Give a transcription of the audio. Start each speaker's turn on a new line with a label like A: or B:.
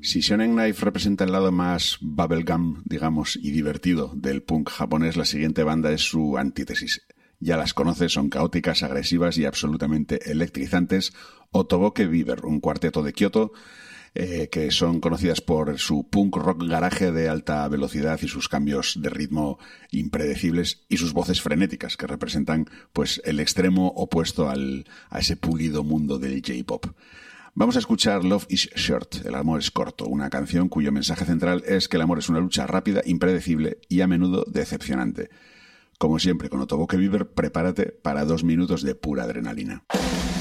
A: Si Shonen Knife representa el lado más bubblegum, digamos, y divertido del punk japonés, la siguiente banda es su antítesis. Ya las conoces, son caóticas, agresivas y absolutamente electrizantes. Otoboke Viver, un cuarteto de Kioto, que son conocidas por su punk rock garaje de alta velocidad y sus cambios de ritmo impredecibles y sus voces frenéticas, que representan pues el extremo opuesto a ese pulido mundo del J-pop. Vamos a escuchar Love is Short, el amor es corto, una canción cuyo mensaje central es que el amor es una lucha rápida, impredecible y a menudo decepcionante. Como siempre con Otoboke Viver, prepárate para 2 minutos de pura adrenalina.